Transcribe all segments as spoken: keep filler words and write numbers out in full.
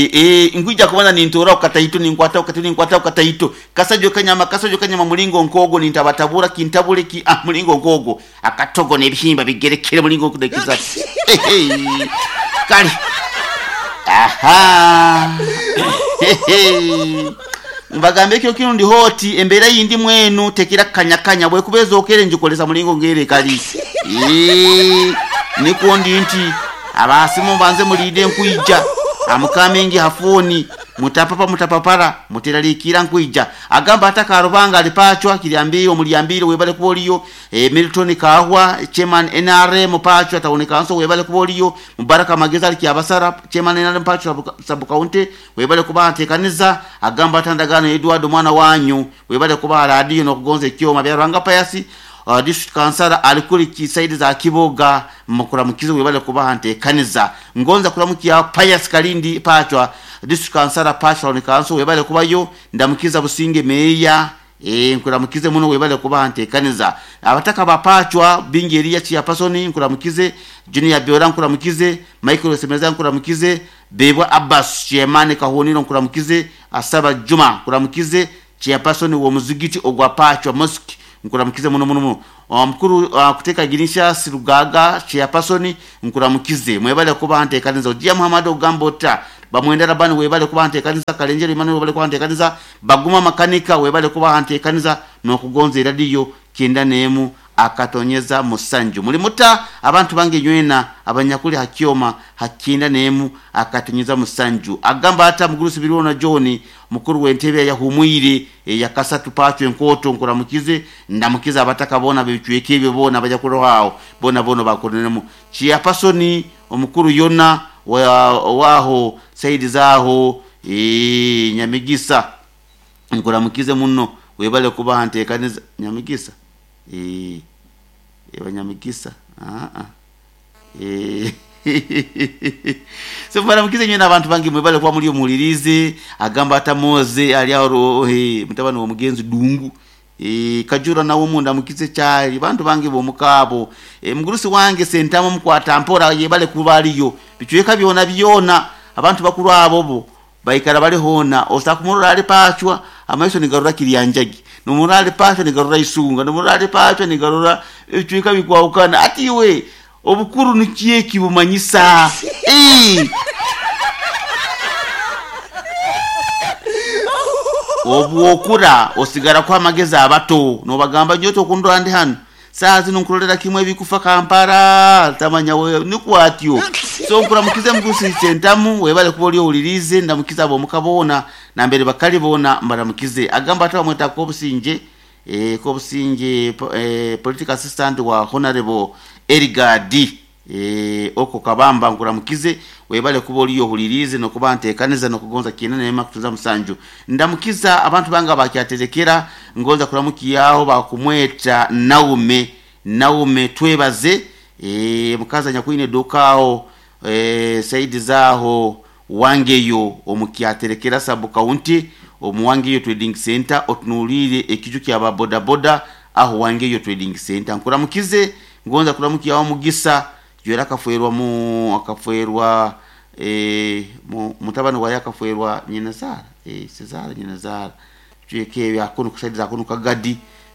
eh ngwija kubona nintora ukataito ninkwata ukataito ninkwata ukataito kasajo kanyama kasajo kanyama mulingo nkogo nintabatabura kintabule ki ah mulingo nkogo akatogo nebihimba bigerekere mulingo kudekiza kali aha mbagambe kyo kino ndi hoti embera yindi mwenu tekira kanyakanya bwe kubeza okere njikoleza mulingo ngere kali eh niko ndi nti abasimu banze mulide nkuija amukamengi hafoni mutapapa mutapapara muteralikira nkuija agamba atakarubanga alipachwa kiliambiyo muliambiro webale kubolio e, Milton Kahwa chairman N R M pachwa ataoneka nso webale kubolio Mubaraka Mageza alikiabasara chairman N R M pachwa sabu kaunti webale kubatekaniza agamba atandagano Edward mwana wanyu webale kuba radio no kugonze kyo mabyaranga payasi Uh, district councilor alikuli kisaidi za Kiboga mukura mukizo webale kubahante kaniza ngonza kulamukia Pius Kalindi pachwa district councilor pachwa ni council webale kubayo ndamukiza Businge meya eh nkuramukize muno webale kubahante kaniza abataka bapachwa bingeria chi yapasoni nkuramukize Junior Biora nkuramukize Michael Semeza nkuramukize Bebwa Abbas Chairman Kahoniro nkuramukize Asaba Juma nkuramukize chi yapasoni wo muzigiti ogwa pachwa mosque nkuramukize muno muno mukuru uh, kuteka ginisha sirugaga chairperson nkuramukize mwebale kuba ante kaniza Ojia Muhammad Ogambota bamwendera bani webale kuba ante kaniza Kalenjeri Emmanuel webale kuba ante kaniza Baguma makanika webale kuba ante kaniza no kugonza radio kienda nemu akatonyeza musanju muri muta abantu bange nywena abanyakuli hakioma hakinda nemu akatonyeza musanju agamba hata mugurusi birona John mukuru wentebe ya humwire e, yakasatu pacho enkoto nkuramukize ndamukiza abataka bona bichweke bibona baja kurohao bona bono bakonenemu chia pasoni omukuru yona wa, waho saidi zaho e, Nyamigisa nkuramukize muno webale kuba hante kaniza Nyamigisa eh Nyamigisa ah ah eh so mara mukize nyina abantu bangi mwebale kwa muri mulirize agamba atamoze ali aho eh mutabano wo mugenzi dungu eh kajura nawo munda mukize cyari bantu bangi bo mukabo eh mugurusi wange sentamo mukwata mpora yebale kubaliyo bicyeka byona byona abantu bakuru abo bo bayikara bali hona osakumurura ali pachwa amaiso nigarura kiriyanjagi numurale pachwa nigarura isunga numurale pachwa nigarura bicyeka bikwawukana ati we obukuru nikiye kibumanyisa eh obuokura osigara kwa mageza abato no bagamba nyoto kundo andi hano sazi nunkurolera kimwe bikufa Kampala tamanya we nikwatyo so nkuramukize mgusi sentamu webale kubolyo ulirize ndamukiza abo mukabona na mbere bakali bona mbaramukize agamba ata mweta ko businje eh ko businje eh, political assistant wa honorable Erigadi eh oko kabamba nkuramukize webale kubolyo hulirize no kubantekaniza no kugonza kinene ema kutuza musanju ndamukiza abantu banga bakyaterekera ngonza kuramukiyaho bakumweta naume naume twebaze eh mukaza nyakwine dokao eh saidi zaho wangeyo omukyaterekera sabu county omuwangeyo trading center otunulire ekiju kya baboda boda aho wangeyo trading center nkuramukize ngonza kuramukiyaho mugisa yera kafuerwa mu akafuerwa eh mutabano wa yakafuerwa nyina Zara eh Cesar nyina Zara cheke yakunu kusaidiza kuno kagadi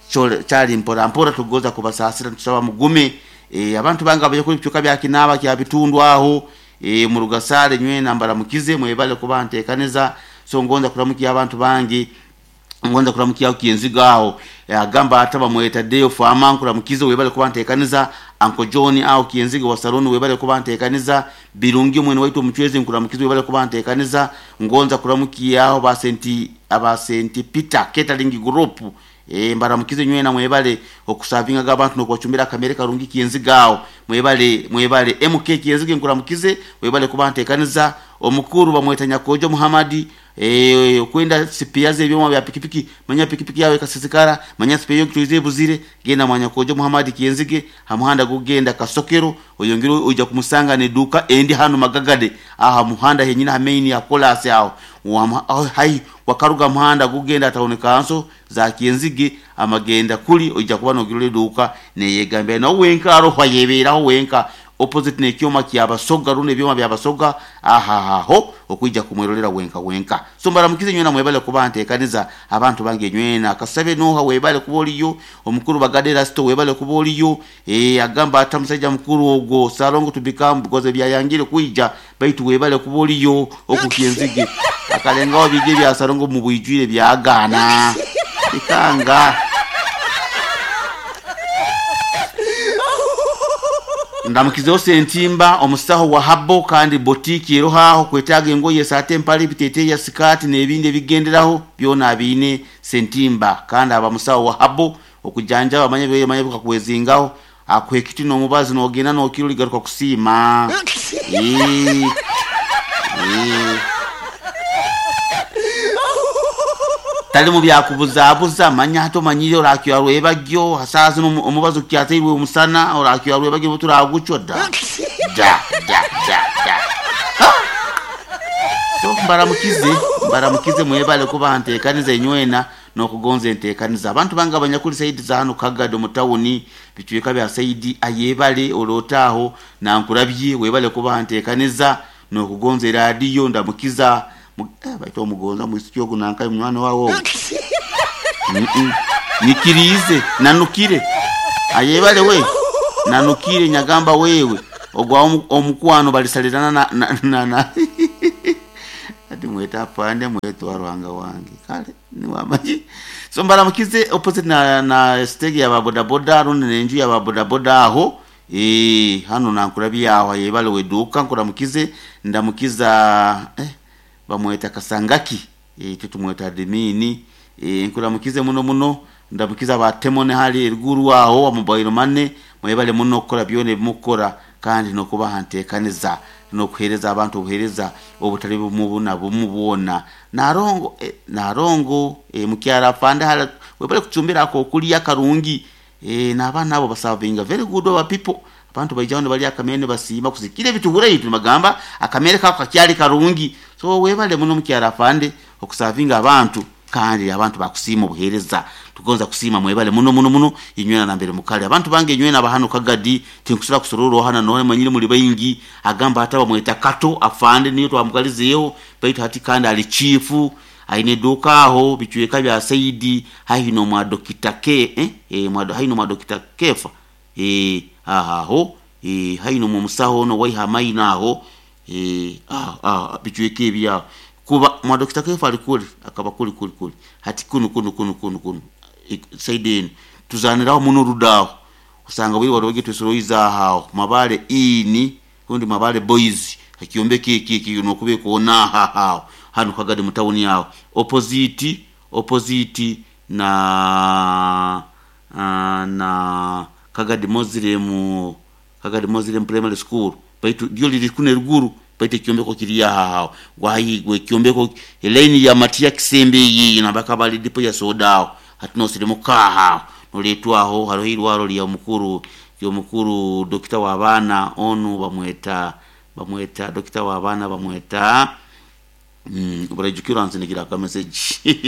cyari mpora mpora tugoza kubasasira tusaba mugume eh abantu banga baje kuri cyuka byakinaba kya bitundwa aho eh mu rugasare nywe nambara mukize mwebale kubantekaneza so ngonza kuramukiya abantu bangi ngonza kuramukiya kiyenzigaho agamba ataba mweta deo fama kuramukize webale kubantekaniza Uncle John au kiyenziga wa saloni webale kubantekaniza birungi mwene waitu mchwezi nkuramukize webale kubantekaniza ngonza kuramukiya aho ba senti aba senti Peter Catering Group e mbaramukize nywena mwebale okusavinga gabantu no kwachumbira kamere karungi kiyenzigaho mwebale mwebale M K kiyenziga nkuramukize webale kubantekaniza omukuru bamwetanya Kojo Muhammadi eh kwenda sipiaze byoma bya pikipiki manya pikipiki yawe kasisikara manya sipiyo tuize buzire genda manya Kojo Muhammadi kiyenzige hamuhanda gugenda kasokero oyongiro uja kumusanga ne duka endi hano magagade aha muhanda henyina hamaini ya kolas yao hai wakaruga muhanda gugenda ataoneka anso za kiyenzige amagenda kuli uja kubano gire duka ne yegambe na wenka aro hwayebera ho wenka opposite ne kyoma kyabasoga rune byoma byabasoga ahahaho okwijja kumwerolera wenka wenka so mbaramukize nywena mwebale kuba ntekaniza abantu bange nywena kasabe noha webale kuboliyo omukuru bagadera sto webale kuboliyo eh agamba atamusajja mukuru ogwo salongo tubikam because byayangire kuija baitu webale kuboliyo okukienzige akalenga obige bya salongo mu buyijwire byagana ikanga ndamukizo sentimba omusaho wa habo kandi boutique erohaho kwetaga engoye sate mpali bitete ya skati nebinde bigenderaho byona abine sentimba kandi aba musaho wa habo okujanja abamanye bye manye bukakuwezingaho akwekiti no mubazi no gena no kilo ligaruka kusima eh eh tali mu byakubuza abuza manya hato manyiro rakyo arweba gyo hasazi no omubazo kyatiriwe umusana orakyo arweba gyo turagucoda da da da da so mbaramukize mbaramukize mwebale kuba ntekaniza inywena no kugonza ntekaniza abantu banga abanyakuri Saidi za hano Kagado mutawuni bicyuka bya Saidi ayebale olotaho na nkurabye webale kuba ntekaniza no kugonza radio ndamukiza baito mugonza mwisyo kunanka mwana wawo nikirize nanukire ayebale we nanukire nyagamba wewe ogwa omukwano balisalirana na na na ati mweta pande mweto arwanga wange kale ni wamaji so mbaramukize opposite na na stage ya baboda boda rune nenju ya baboda boda aho eh hano nankurabi aho ayebale we duka nkuramukize ndamukiza eh bamweta kasangaki eh tutumweta demini eh nkuramukize muno muno ndamukiza batemone hali eruguru aho wa mobile money mwebale muno okora byone mukora kandi no kuba hantekaniza no kuhereza abantu obuhereza obutali bumubuna bumubona narongo eh, narongo eh, mukyara fanda hala webale kuchumbira ko kuliya karungi eh nabana abo basavinga very good over people abantu bajyane bali akamene basima kuzikire bitubure yitu magamba akamere ka kakyali karungi so webale muno mukyara fande okusavinga abantu kandi abantu bakusima obuhereza tugonza kusima mwebale muno muno muno inywena nambere mukali abantu bange inywena bahano Kagadi tinkusura kusororo hana none manyire muri bayingi agamba ataba mweta kato afande niyo twamugalizeyo baita hati kandi ali chifu aine doka aho bicyuka bya Saidi hayino mwa dokita ke eh, eh mwa hayino mwa dokita kefa eh aha ho eh hayino mu musaho no wai hamaina aho eh ah ah bicyuke bya kuba mwa dokita kefa alikuli akaba kuli kuli kuli hati kunu kunu kunu kunu kunu Saidi tuzaniraho muno rudaho usanga biri waro gitwesoroiza hao mabale ini kundi mabale boys akiyombe kiki kiki no kubeko na hao hano Kagadi mutawuni yao opposite opposite na uh, na Kagadi Muslim Kagadi Muslim primary school baitu dio lili kune ruguru baite kiombeko kiriya hao wahi gwe kiombeko elaini ya matia kisembe yi na bakabali dipo ya sodao hatuno silimu kaha noletwa aho harohirwa roli ya mukuru yo mukuru dokita wa bana onu bamweta bamweta dokita wa bana bamweta mm barajukira anzinigira ka message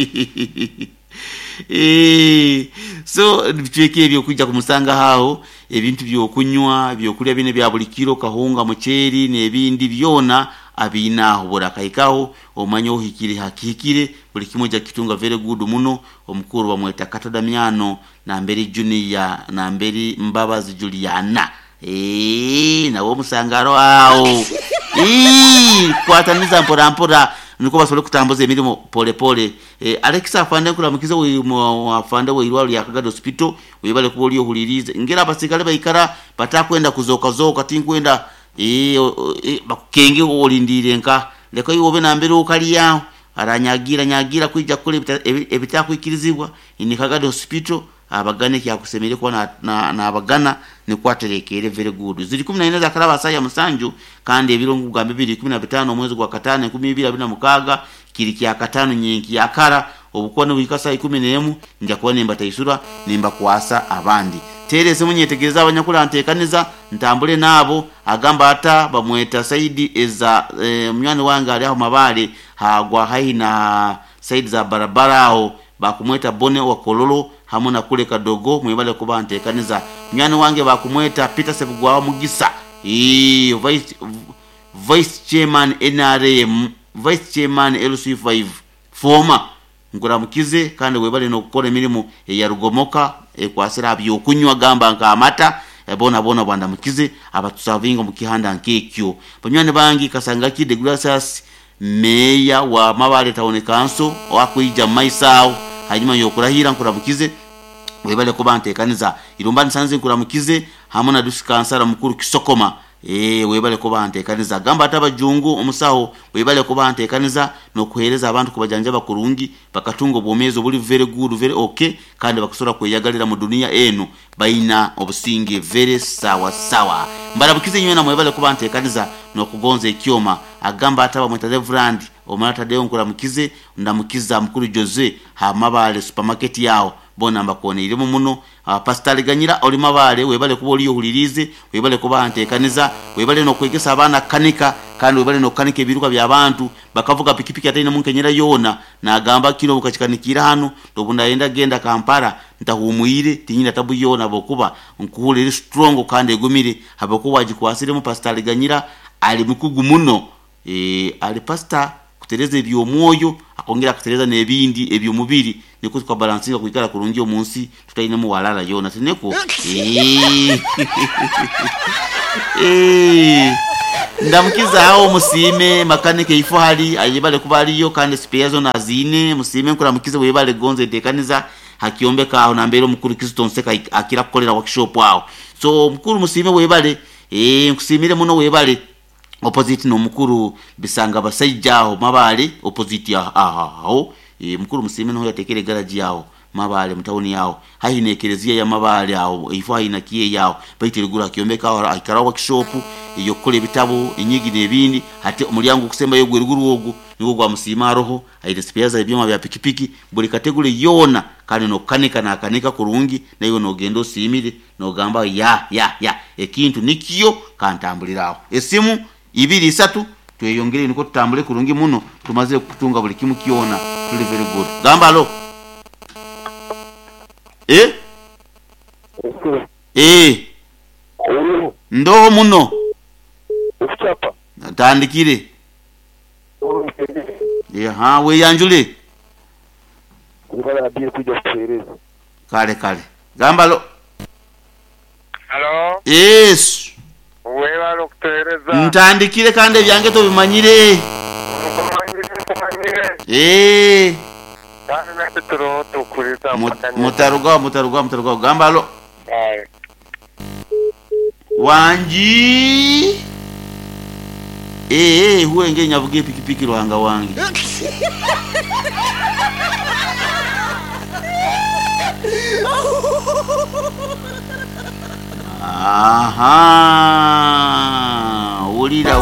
eh so bitweke byo kujja kumusanga hao ebintu byo kunywa byo kulya bine bya bulikiro kahunga mucheri nebindi byona abinaho borakaikaho omanyo uhikire hakikire buli kimoja kitunga very good muno omukuru bamweta Katodamiano na mberi Junior na mberi Mbabazi Juliana eh nawo musangaro hao eh kwataniza mpora mpora niko basole kutambuza emirimo pole pole eh Alexa afande kulamukiza we afande we irwali ya Kagado hospital webale kuboliyo hulirize ngera basikale bayikara batakwenda kuzoka zoka tinkwenda eh bakenge olindire nka leko yobe nambere okali yaho aranyagira nyagira kwija kule ebitakwikiriziwa ini Kagado hospital abagane kya kusemere kwa na, na, na abagana ni kwaterekere very good zili kumi na nne za karaba saya musanju kandi ebirongo gambe bibiri kumi na bitano mwezi gwa katano kumi na bibiri abiri na mukaga kiri kya katano nyinki yakara obukone bwikasa kumi n'emu njya kuba nimba tayisura nimba kwasa abandi terese munyetegereza abanyakula ntekaniza ntambule nabo agamba ata bamweta Saidi eza e, mnyani wanga ali aho mabale hagwa haina Saidi za barabara aho bakumweta Bone wa Kololo hamuna kule Kadogo mwibale kuba ntekaniza mnyani wange bakumweta Peter Sebugwa Mugisa eh vice vice chairman N R M vice chairman L C five former nkuramukize kandi webale no gukora emirimo ya rugomoka ekwasira byo kunywa gamba nka amata ebona bona bwanda mukize abatusavinga mu kihanda nkekyo banywane bangi kasanga ki de Gracias meya wa Mabale Town Council wakuija maisao hanyuma yokurahira nkuramukize webale ko bantekaniza irumbani sanze nkuramukize hamuna dushikansara mukuru Kisokoma eh webale ko bantekaniza gamba atabajungu omusaho webale ko bantekaniza no kuhereza abantu kubajanja bakurungi bakatunga bomezo buli very good very okay kandi bakusora kweyagalira mu dunia eno baina obusinge very sawa sawa mbarabukize nywe na mwebale ko bantekaniza no kugonza ekyoma agamba ataba mweta Reverend omata de onkura mukize ndamukiza mukuru Jose ha Mabale supermarket yao bona mbakone irimo muno Pastor Ganyira oli Mabale webale kuba oli yohulirize webale kuba antekaniza webale no kwegesa abana kanika kandi webale no kanike biruka bya abantu bakavuga pikipiki atayina munkenyera yona na agamba kino bukachikanikira hano ndobunda yenda genda Kampala ntahumuyire tinyina tabu yona bokuba nkuhulire strong kandi egumire habokuba ajikwasire mu Pastor Ganyira ali mukugu muno eh ali pastor kutereza ebyo moyo akongera kutereza nebindi ebyo mubiri niko kwa balansinga kuikara kurungi omunsi tutayina mu walala yona teneko eh eh ndamukiza hao musime makanike ifo hali ayibale kubali yo kandi spare zone azine musime nkura mukiza webale gonze dekaniza hakiombeka aho nambero mukuru Kristo nseka akira kukolera workshop wao so mukuru musime webale eh nkusimire muno webale opposite no mukuru Bisanga basajjaho Mabale opposite aho e mukuru musime no yatekere garage yaho Mabale mtauni yao hahinekerezia ya Mabale aho ifo haina kiye yao baitiregura kiombeka aho akara workshop iyo kole bitabo inyigi nebindi hate umulyango kusemba yo gweruguru wogu niko kwa musima roho aide speza ibyoma bya pikipiki buri kategori yona kandi no kanika na kanika kurungi nayo no gendo simire no gamba ya ya ya ekintu nikiyo kantambuliraho esimu ibiri isatu tuyongere niko tutambule kurungi muno tumaze kutunga buli kimu kiona tuli very good gamba lo eh eh ndo muno Uchapa natandikire eh ha we yanjule ngala abie kuja kueleza kale kale gamba lo Hello yes wewa lokutereza ntandikire kandi byange to bimanyire eh kandi nate turo tukurita mutaruga mutaruga mutaruga gamba lo ai wanji eh eh huenge nyavuge pikipiki ruhanga wangi aha ulira